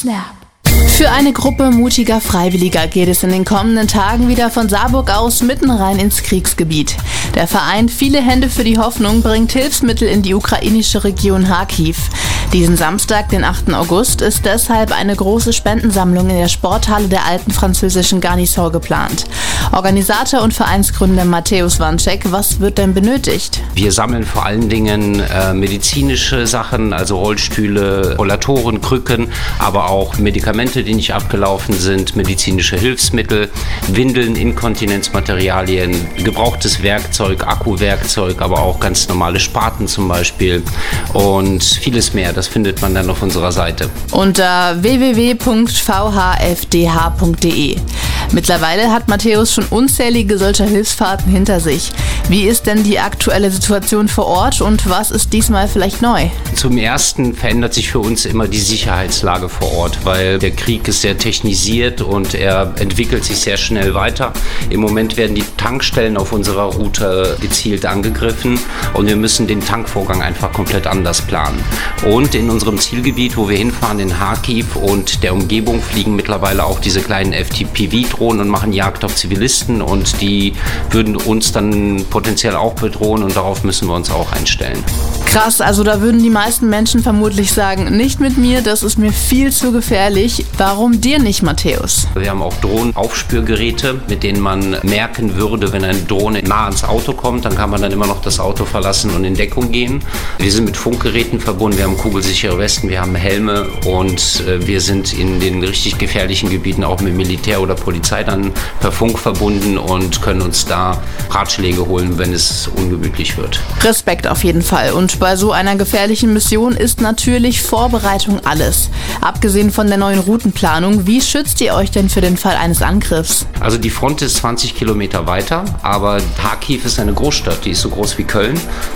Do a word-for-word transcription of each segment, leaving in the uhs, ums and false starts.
Snap. Für eine Gruppe mutiger Freiwilliger geht es in den kommenden Tagen wieder von Saarburg aus mitten rein ins Kriegsgebiet. Der Verein Viele Hände für die Hoffnung bringt Hilfsmittel in die ukrainische Region Charkiw. Diesen Samstag, den achten August, ist deshalb eine große Spendensammlung in der Sporthalle der alten französischen Garnison geplant. Organisator und Vereinsgründer Mateusz Wanczek, was wird denn benötigt? Wir sammeln vor allen Dingen äh, medizinische Sachen, also Rollstühle, Rollatoren, Krücken, aber auch Medikamente, die nicht abgelaufen sind, medizinische Hilfsmittel, Windeln, Inkontinenzmaterialien, gebrauchtes Werkzeug, Akkuwerkzeug, aber auch ganz normale Spaten zum Beispiel und vieles mehr. Das findet man dann auf unserer Seite. Unter w w w punkt v h f d h punkt d e. Mittlerweile hat Mateusz schon unzählige solcher Hilfsfahrten hinter sich. Wie ist denn die aktuelle Situation vor Ort und was ist diesmal vielleicht neu? Zum Ersten verändert sich für uns immer die Sicherheitslage vor Ort, weil der Krieg ist sehr technisiert und er entwickelt sich sehr schnell weiter. Im Moment werden die Tankstellen auf unserer Route gezielt angegriffen und wir müssen den Tankvorgang einfach komplett anders planen. Und in unserem Zielgebiet, wo wir hinfahren, in Charkiw und der Umgebung, fliegen mittlerweile auch diese kleinen F P V-Drohnen und machen Jagd auf Zivilisten und die würden uns dann potenziell auch bedrohen und darauf müssen wir uns auch einstellen. Krass, also da würden die meisten Menschen vermutlich sagen, nicht mit mir, das ist mir viel zu gefährlich. Warum dir nicht, Mateusz? Wir haben auch Drohnenaufspürgeräte, mit denen man merken würde, wenn eine Drohne nah ans Auto kommt, dann kann man dann immer noch das Auto verlassen und in Deckung gehen. Wir sind mit Funkgeräten verbunden, wir haben kugelsichere Westen, wir haben Helme und äh, wir sind in den richtig gefährlichen Gebieten auch mit Militär oder Polizei dann per Funk verbunden und können uns da Ratschläge holen, wenn es ungemütlich wird. Respekt auf jeden Fall. Und bei so einer gefährlichen Mission ist natürlich Vorbereitung alles. Abgesehen von der neuen Routenplanung, wie schützt ihr euch denn für den Fall eines Angriffs? Also die Front ist zwanzig Kilometer weiter, aber Charkiw ist eine Großstadt, die ist so groß wie Köln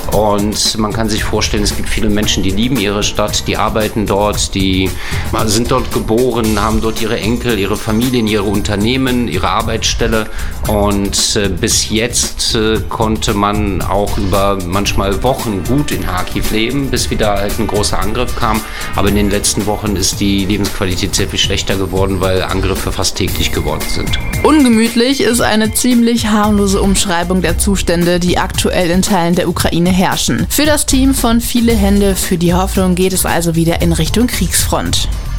und man kann sich vorstellen, es gibt viele Menschen, die lieben ihre Stadt, die arbeiten dort, die sind dort geboren, haben dort ihre Enkel, ihre Familien, ihre Unternehmen, ihre Arbeitsstelle und äh, bis jetzt äh, konnte man auch über manchmal Wochen gut in Charkiw leben, bis wieder halt ein großer Angriff kam, aber in den letzten Wochen ist die Lebensqualität sehr viel schlechter geworden, weil Angriffe fast täglich geworden sind. Ungemütlich ist eine ziemlich harmlose Umschreibung der Zustände, die aktuell in Teilen der Ukraine herrschen. Für das Team von Viele Hände für die Hoffnung geht es also wieder in Richtung Kriegsfront.